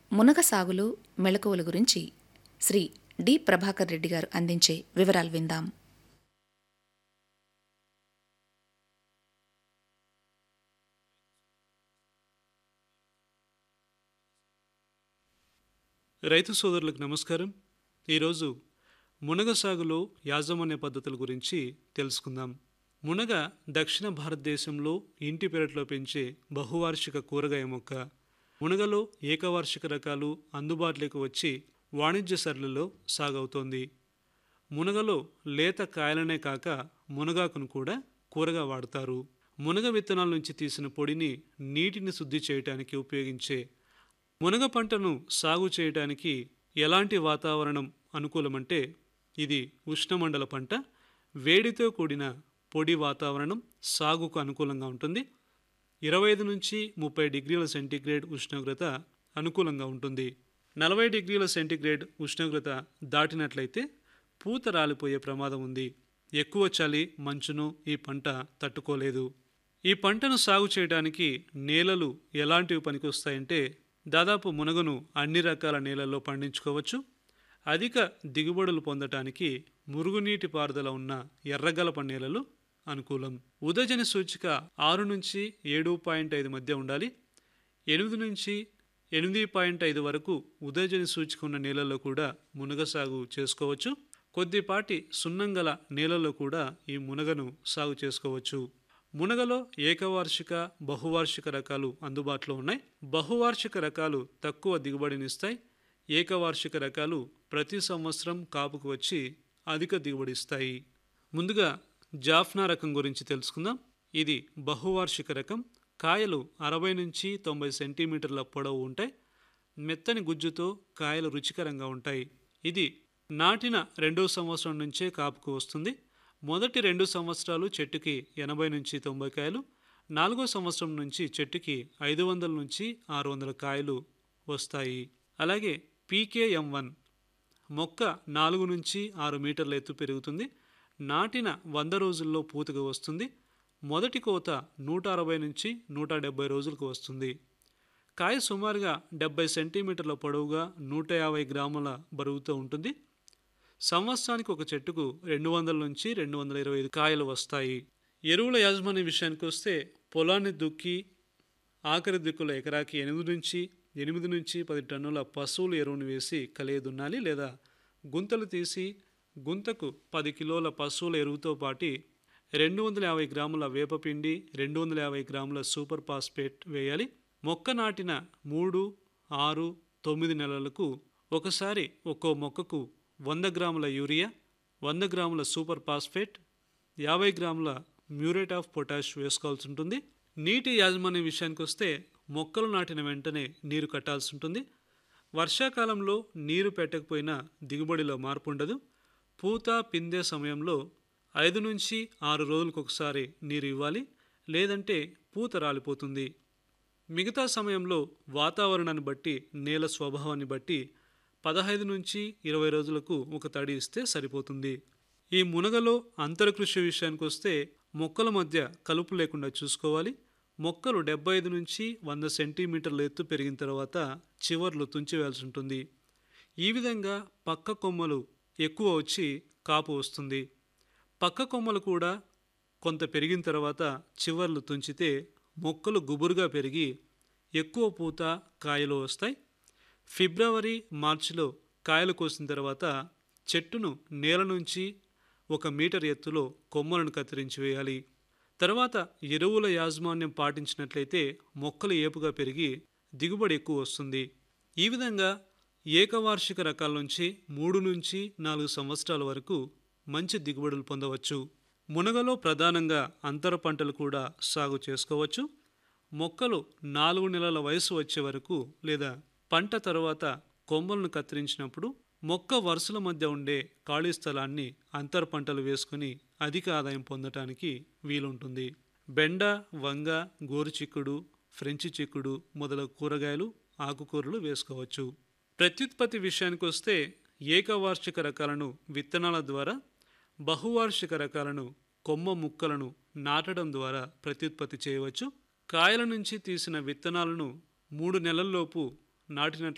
మునగ సాగులో మెళకువల గురించి శ్రీ డి ప్రభాకర్ రెడ్డి గారు అందించే వివరాలు విందాం. రైతు సోదరులకు నమస్కారం. ఈరోజు మునగ సాగులో యాజమాన్య పద్ధతుల గురించి తెలుసుకుందాం. మునగ దక్షిణ భారతదేశంలో ఇంటి పెరట్లో పెంచే బహువార్షిక కూరగాయ మొక్క. మునగలో ఏకవార్షిక రకాలు అందుబాటులోకి వచ్చి వాణిజ్య సరళిలో సాగవుతోంది. మునగలో లేత కాయలనే కాక మునగాకును కూడా కూరగా వాడతారు. మునగ విత్తనాల నుంచి తీసిన పొడిని నీటిని శుద్ధి చేయడానికి ఉపయోగించే మునగ పంటను సాగు చేయడానికి ఎలాంటి వాతావరణం అనుకూలమంటే ఇది ఉష్ణమండల పంట. వేడితో కూడిన పొడి వాతావరణం సాగుకు అనుకూలంగా ఉంటుంది. 25 నుంచి 30 డిగ్రీల సెంటీగ్రేడ్ ఉష్ణోగ్రత అనుకూలంగా ఉంటుంది. 40 డిగ్రీల సెంటీగ్రేడ్ ఉష్ణోగ్రత దాటినట్లయితే పూత రాలిపోయే ప్రమాదం ఉంది. ఎక్కువ చలి మంచును ఈ పంట తట్టుకోలేదు. ఈ పంటను సాగు చేయడానికి నేలలు ఎలాంటివి పనికొస్తాయంటే దాదాపు మునగను అన్ని రకాల నేలల్లో పండించుకోవచ్చు. అధిక దిగుబడులు పొందటానికి మురుగునీటి పారుదల ఉన్న ఎర్రగలప నేలలు అనుకూలం. ఉదజని సూచిక 6 నుంచి 7.5 మధ్య ఉండాలి. 8 నుంచి 8.5 వరకు ఉదజని సూచిక ఉన్న నేలల్లో కూడా మునగ సాగు చేసుకోవచ్చు. కొద్దిపాటి సున్నం గల నేలల్లో కూడా ఈ మునగను సాగు చేసుకోవచ్చు. మునగలో ఏకవార్షిక బహువార్షిక రకాలు అందుబాటులో ఉన్నాయి. బహువార్షిక రకాలు తక్కువ దిగుబడినిస్తాయి. ఏకవార్షిక రకాలు ప్రతి సంవత్సరం కాపుకు వచ్చి అధిక దిగుబడిస్తాయి. ముందుగా జాఫ్నా రకం గురించి తెలుసుకుందాం. ఇది బహువార్షిక రకం. కాయలు 60 నుంచి 90 సెంటీమీటర్ల పొడవు ఉంటాయి. మెత్తని గుజ్జుతో కాయలు రుచికరంగా ఉంటాయి. ఇది నాటిన 2వ సంవత్సరం నుంచే కాపుకు వస్తుంది. మొదటి 2 సంవత్సరాలు చెట్టుకి 80 నుంచి 90 కాయలు, 4వ సంవత్సరం నుంచి చెట్టుకి 500 నుంచి 600 కాయలు వస్తాయి. అలాగే PKM1 మొక్క 4 నుంచి 6 మీటర్ల ఎత్తు పెరుగుతుంది. నాటిన 100 రోజుల్లో పూతగా వస్తుంది. మొదటి కోత 160 నుంచి 170 రోజులకు వస్తుంది. కాయ సుమారుగా 70 సెంటీమీటర్ల పొడవుగా 150 గ్రాముల బరువుతో ఉంటుంది. సంవత్సరానికి ఒక చెట్టుకు 200 నుంచి 225 కాయలు వస్తాయి. ఎరువుల యాజమాన్య విషయానికి వస్తే పొలాన్ని దుక్కి ఆఖరి దిక్కుల ఎకరాకి 8 నుంచి 10 టన్నుల పశువుల ఎరువును వేసి కలియదున్నాలి. లేదా గుంతలు తీసి గుంతకు 10 కిలోల పశువుల ఎరువుతో పాటు 250 గ్రాముల వేపపిండి, 250 గ్రాముల సూపర్ ఫాస్ఫేట్ వేయాలి. మొక్క నాటిన 3, 6, 9 నెలలకు ఒకసారి ఒక్కో మొక్కకు 100 గ్రాముల యూరియా, 100 గ్రాముల సూపర్ ఫాస్ఫేట్, 50 గ్రాముల మ్యూరేట్ ఆఫ్ పొటాష్ వేసుకోవాల్సి ఉంటుంది. నీటి యాజమాన్య విషయానికి వస్తే మొక్కలు నాటిన వెంటనే నీరు కట్టాల్సి ఉంటుంది. వర్షాకాలంలో నీరు పెట్టకపోయినా దిగుబడిలో మార్పు ఉండదు. పూత పిందే సమయంలో 5 నుంచి 6 రోజులకు ఒకసారి నీరు ఇవ్వాలి, లేదంటే పూత రాలిపోతుంది. మిగతా సమయంలో వాతావరణాన్ని బట్టి నేల స్వభావాన్ని బట్టి 15 నుంచి 20 రోజులకు ఒక తడి ఇస్తే సరిపోతుంది. ఈ మునగలో అంతర కృషి విషయానికి వస్తే మొక్కల మధ్య కలుపు లేకుండా చూసుకోవాలి. మొక్కలు 75 నుంచి 100 సెంటీమీటర్ల ఎత్తు పెరిగిన తర్వాత చివర్లు తుంచివేయాల్సి ఉంటుంది. ఈ విధంగా పక్క కొమ్మలు ఎక్కువ వచ్చి కాపు వస్తుంది. పక్క కొమ్మలు కూడా కొంత పెరిగిన తర్వాత చివర్లు తుంచితే మొక్కలు గుబురుగా పెరిగి ఎక్కువ పూత కాయలు వస్తాయి. ఫిబ్రవరి, మార్చిలో కాయలు కోసిన తర్వాత చెట్టును నేల నుంచి 1 మీటర్ ఎత్తులో కొమ్మలను కత్తిరించి వేయాలి. తర్వాత ఎరువుల యాజమాన్యం పాటించినట్లయితే మొక్కలు ఏపుగా పెరిగి దిగుబడి ఎక్కువ వస్తుంది. ఈ విధంగా ఏకవార్షిక రకాల నుంచి 3 నుంచి 4 సంవత్సరాల వరకు మంచి దిగుబడులు పొందవచ్చు. మునగలో ప్రధానంగా అంతర పంటలు కూడా సాగు చేసుకోవచ్చు. మొక్కలు 4 నెలల వయసు వచ్చే వరకు లేదా పంట తరువాత కొమ్మలను కత్తిరించినప్పుడు మొక్క వరుసల మధ్య ఉండే ఖాళీ స్థలాన్ని అంతర పంటలు వేసుకుని అధిక ఆదాయం పొందటానికి వీలుంటుంది. బెండ, వంగ, గోరుచిక్కుడు, ఫ్రెంచి చిక్కుడు మొదలగు కూరగాయలు, ఆకుకూరలు వేసుకోవచ్చు. ప్రత్యుత్పత్తి విషయానికి వస్తే ఏకవార్షిక రకాలను విత్తనాల ద్వారా, బహువార్షిక రకాలను కొమ్మ ముక్కలను నాటడం ద్వారా ప్రత్యుత్పత్తి చేయవచ్చు. కాయల నుంచి తీసిన విత్తనాలను 3 నెలల్లోపు నాటినట్లయితే